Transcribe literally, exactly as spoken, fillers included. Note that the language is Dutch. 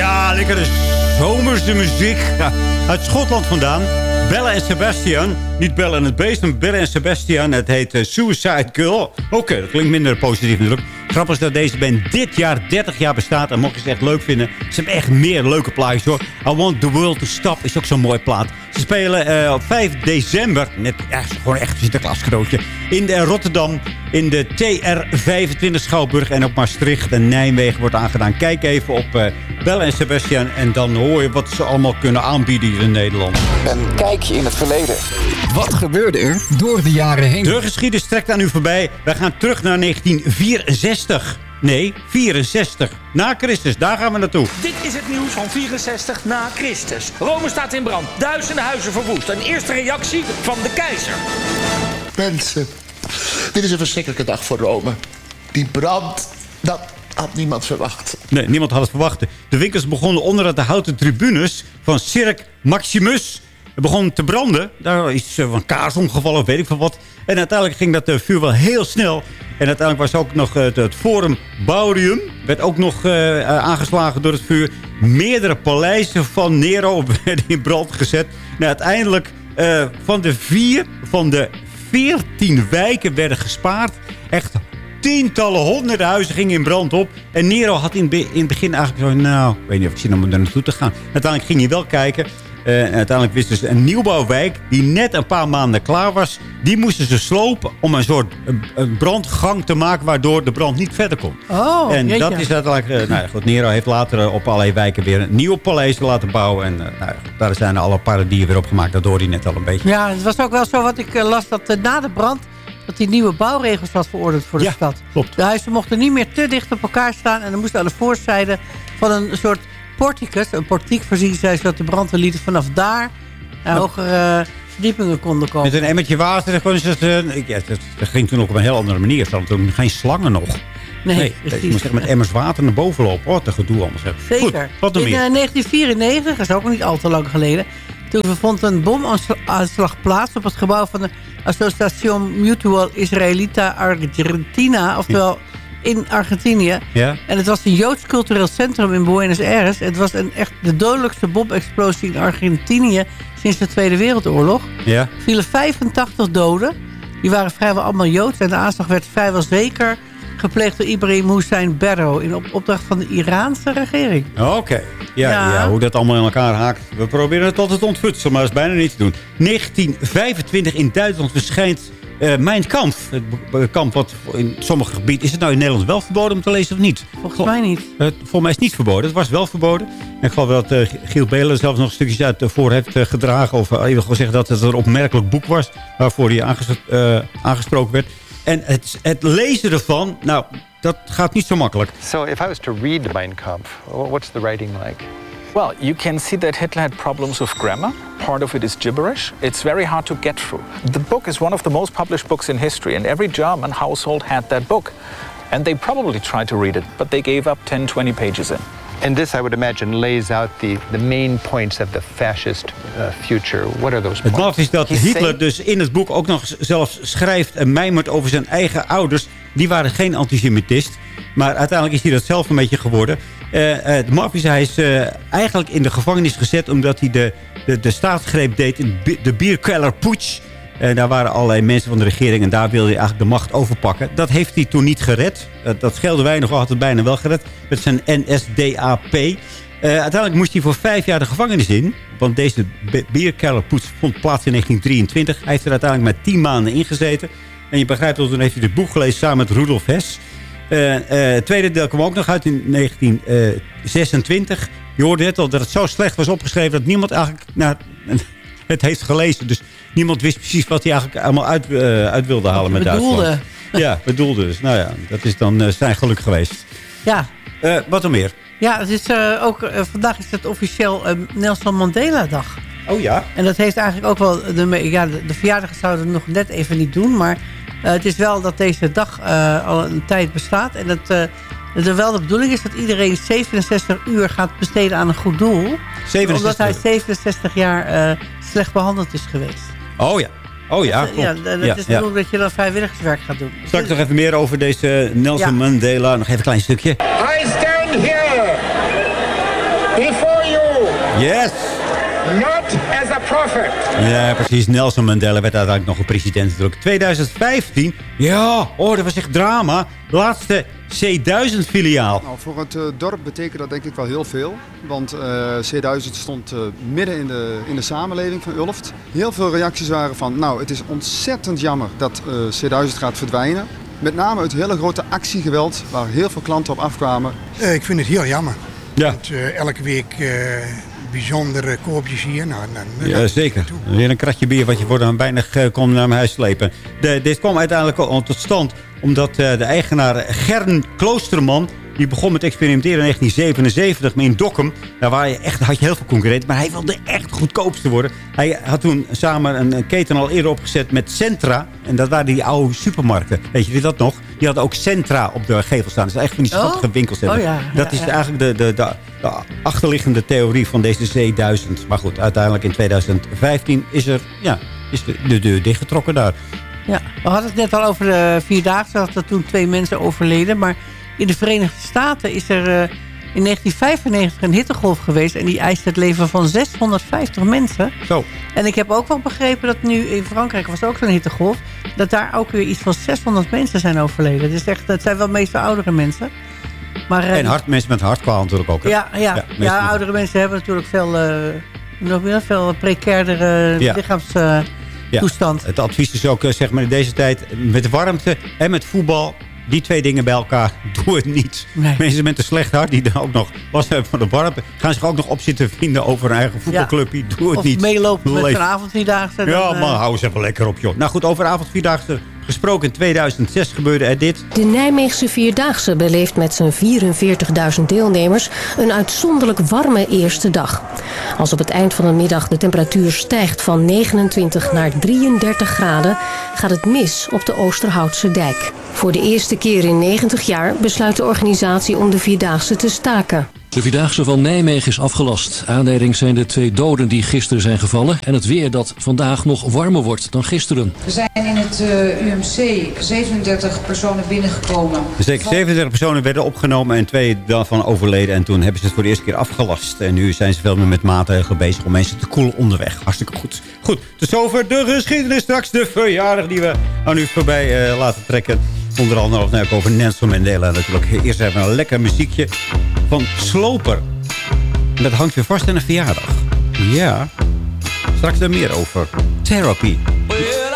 Ja, lekkere zomerse muziek. Ja, uit Schotland vandaan. Bella en Sebastian. Niet Bella en het beest, maar Bella en Sebastian. Het heet uh, Suicide Girl. Oké, okay, dat klinkt minder positief natuurlijk. Grappig is dat deze band dit jaar dertig jaar bestaat. En mocht je ze echt leuk vinden. Ze hebben echt meer leuke plaatjes hoor. I Want The World To Stop is ook zo'n mooi plaat. Ze spelen uh, op vijf december. Net, ja, gewoon echt een Sinterklaas cadeautje. In uh, Rotterdam. In de T R vijfentwintig Schouwburg. En op Maastricht en Nijmegen wordt aangedaan. Kijk even op uh, Bella en Sebastian. En dan hoor je wat ze allemaal kunnen aanbieden hier in Nederland. Een kijkje in het verleden. Wat gebeurde er door de jaren heen? De geschiedenis trekt aan u voorbij. Wij gaan terug naar negentien vierenzestig. Nee, vierenzestig. Na Christus, daar gaan we naartoe. Dit is het nieuws van vierenzestig na Christus. Rome staat in brand. Duizenden huizen verwoest. Een eerste reactie van de keizer. Mensen, dit is een verschrikkelijke dag voor Rome. Die brand, dat had niemand verwacht. Nee, niemand had het verwacht. De winkels begonnen onder de houten tribunes van Cirque Maximus. Het begon te branden. Daar is van kaars omgevallen, weet ik veel wat. En uiteindelijk ging dat uh, vuur wel heel snel. En uiteindelijk was ook nog uh, het Forum Baurium. Werd ook nog uh, aangeslagen door het vuur. Meerdere paleizen van Nero werden in brand gezet. Nou, uiteindelijk uh, van de vier van de veertien wijken werden gespaard. Echt tientallen, honderden huizen gingen in brand op. En Nero had in, in het begin eigenlijk zo... Nou, ik weet niet of ik zin om er naartoe te gaan. Uiteindelijk ging hij wel kijken... Uh, en uiteindelijk wisten ze een nieuwbouwwijk die net een paar maanden klaar was. Die moesten ze slopen om een soort uh, brandgang te maken waardoor de brand niet verder kon. Oh, en jeetje. dat is uiteindelijk... Uh, nou ja, goed, Nero heeft later uh, op allerlei wijken weer een nieuwe paleis laten bouwen. En uh, nou ja, daar zijn alle paradieën weer opgemaakt. Dat hoorde je net al een beetje. Ja, het was ook wel zo wat ik uh, las dat uh, na de brand... dat die nieuwe bouwregels had verordend voor de ja, stad. Klopt. De huizen mochten niet meer te dicht op elkaar staan. En er moesten aan de voorzijde van een soort... porticus, een portiek voorzien zij zodat de brandweerlieden vanaf daar naar hogere uh, verdiepingen konden komen. Met een emmertje water. Gewoon, dat, uh, ja, dat, dat ging toen ook op een heel andere manier. Er hadden toen geen slangen nog. Nee, nee je moest echt met emmers water naar boven lopen. Oh, dat gedoe anders. Zeker. Goed, wat nog in meer? Uh, negentien vierennegentig, dat is ook niet al te lang geleden. Toen vond een bomaanslag plaats op het gebouw van de Associación Mutual Israelita Argentina. Oftewel... Ja. In Argentinië. Ja. En het was een Joods cultureel centrum in Buenos Aires. Het was een echt de dodelijkste bomexplosie in Argentinië sinds de Tweede Wereldoorlog. Ja. Er vielen vijfentachtig doden. Die waren vrijwel allemaal Joods. En de aanslag werd vrijwel zeker gepleegd door Ibrahim Hussein Berro in op opdracht van de Iraanse regering. Oké. Okay. Ja, ja. ja, hoe dat allemaal in elkaar haakt. We proberen het altijd te ontfutsen, maar dat is bijna niet te doen. negentien vijfentwintig in Duitsland verschijnt... Uh, Mijn Kampf, het kamp wat in sommige gebieden... Is het nou in Nederland wel verboden om te lezen of niet? Volgens mij niet. Uh, volgens mij is het niet verboden. Het was wel verboden. En ik geloof dat uh, Giel Belen zelfs nog stukjes uit uh, voor heeft uh, gedragen. Of uh, even gezegd dat het een opmerkelijk boek was... waarvoor hij aanges uh, aangesproken werd. En het, het lezen ervan, nou, dat gaat niet zo makkelijk. So if I was to read Mein Kampf, what's the writing like? Well, you can see that Hitler had problems with grammar. Part of it is gibberish. It's very hard to get through. The book is one of the most published books in history, and every German household had that book. And they probably tried to read it, but they gave up ten, twenty pages in. And this, I would imagine, lays out the, the main points of the fascist uh, future. What are those points? Het maf is dat Hitler dus in het boek ook nog zelfs schrijft en mijmert over zijn eigen ouders. Die waren geen antisemitist. Maar uiteindelijk is hij dat zelf een beetje geworden. Uh, uh, het maf is, hij is uh, eigenlijk in de gevangenis gezet omdat hij de, de, de staatsgreep deed in de Bierkeller Putsch. Uh, daar waren allerlei mensen van de regering en daar wilde hij eigenlijk de macht overpakken. Dat heeft hij toen niet gered. Uh, dat scheelde weinig, al had het bijna wel gered. Met zijn N S D A P. Uh, uiteindelijk moest hij voor vijf jaar de gevangenis in. Want deze Bierkeller Putsch vond plaats in negentien drieëntwintig. Hij heeft er uiteindelijk maar tien maanden ingezeten. En je begrijpt dat toen heeft hij dit boek gelezen samen met Rudolf Hess. Uh, uh, het tweede deel kwam ook nog uit in negentien zesentwintig. Je hoorde net al dat het zo slecht was opgeschreven... dat niemand eigenlijk nou, het heeft gelezen. Dus niemand wist precies wat hij eigenlijk allemaal uit, uh, uit wilde halen met bedoelde. Duitsland. Ja, bedoelde dus. Nou ja, dat is dan uh, zijn geluk geweest. Ja. Uh, wat dan meer? Ja, het is, uh, ook, uh, vandaag is het officieel uh, Nelson Mandela-dag. Oh ja? En dat heeft eigenlijk ook wel... De, ja, de, de verjaardag zouden we nog net even niet doen, maar... Uh, het is wel dat deze dag uh, al een tijd bestaat. En dat uh, er wel de bedoeling is dat iedereen zevenenzestig uur gaat besteden aan een goed doel. zevenenzestig Omdat hij zevenenzestig jaar uh, slecht behandeld is geweest. Oh ja. Oh ja, dat, klopt. Ja, dat ja, is de bedoeling ja. dat je dan vrijwilligerswerk gaat doen. Straks nog even meer over deze Nelson ja. Mandela. Nog even een klein stukje. I stand here Yes! Not as a prophet. Ja, precies. Nelson Mandela werd uiteindelijk nog een president natuurlijk. twintig vijftien, ja, oh, dat was echt drama. Laatste C duizend filiaal. Nou, voor het uh, dorp betekent dat denk ik wel heel veel. Want uh, C duizend stond uh, midden in de, in de samenleving van Ulft. Heel veel reacties waren van, nou, het is ontzettend jammer dat uh, C duizend gaat verdwijnen. Met name het hele grote actiegeweld waar heel veel klanten op afkwamen. Uh, ik vind het heel jammer. Ja. Want, uh, elke week uh, bijzondere koopjes hier. Nou, nou, ja, zeker. Weer een kratje bier wat je voor dan bijna uh, kon naar mijn huis slepen. De, dit kwam uiteindelijk al tot stand omdat uh, de eigenaar Gern Kloosterman... die begon met experimenteren in negentien zevenenzeventig maar in Dokkum. Daar waar je echt, had je heel veel concurrenten. Maar hij wilde echt goedkoopste worden. Hij had toen samen een, een keten al eerder opgezet met Centra. En dat waren die oude supermarkten. Weet je dat nog? Die hadden ook Centra op de gevel staan. Dat is echt van die schattige oh. winkels. Oh, ja. Dat is ja, ja. eigenlijk de, de, de, de achterliggende theorie van deze C duizend. Maar goed, uiteindelijk in twintig vijftien is er ja, is de, de deur dichtgetrokken daar. Ja, we hadden het net al over de Vierdaagse. Dat er toen twee mensen overleden. Maar in de Verenigde Staten is er uh, in negentien vijfennegentig een hittegolf geweest. En die eist het leven van zeshonderdvijftig mensen. Zo. En ik heb ook wel begrepen dat nu in Frankrijk was ook zo'n hittegolf. Dat daar ook weer iets van zeshonderd mensen zijn overleden. Dus echt, het zijn wel meestal oudere mensen. Maar, uh, en hart, mensen met hartkwaal natuurlijk ook. Hè? Ja, ja, ja, ja oudere mensen hebben natuurlijk veel, uh, nog meer, veel precairdere ja. lichaams... Uh, Ja, toestand. het advies is ook zeg maar in deze tijd met warmte en met voetbal. Die twee dingen bij elkaar, doe het niet. Nee. Mensen met een slecht hart die dan ook nog last hebben van de warmte... gaan zich ook nog op zitten vinden over een eigen voetbalclubje. Ja. Doe het of niet. Of meelopen met zo'n avondvierdaagse. Ja, dan, maar uh... hou eens even lekker op, joh. Nou goed, over avondvierdaagse gesproken. In tweeduizend zes gebeurde er dit. De Nijmeegse Vierdaagse beleeft met zijn vierenveertigduizend deelnemers... een uitzonderlijk warme eerste dag. Als op het eind van de middag de temperatuur stijgt van negenentwintig naar drieëndertig graden... gaat het mis op de Oosterhoutse dijk. Voor de eerste keer in negentig jaar besluit de organisatie om de Vierdaagse te staken. De Vierdaagse van Nijmegen is afgelast. Aanleiding zijn de twee doden die gisteren zijn gevallen... en het weer dat vandaag nog warmer wordt dan gisteren. Er zijn in het uh, U M C zevenendertig personen binnengekomen. Zeker zevenendertig personen werden opgenomen en twee daarvan overleden. En toen hebben ze het voor de eerste keer afgelast. En nu zijn ze veel meer met maatregelen bezig om mensen te koelen onderweg. Hartstikke goed. Goed, tot zover de geschiedenis. Straks de verjaardag die we aan u voorbij uh, laten trekken. Onder andere nog over Nelson Mandela natuurlijk. Eerst hebben we een lekker muziekje van Sloper. En dat hangt weer vast aan een verjaardag. Ja, straks er meer over. Therapy.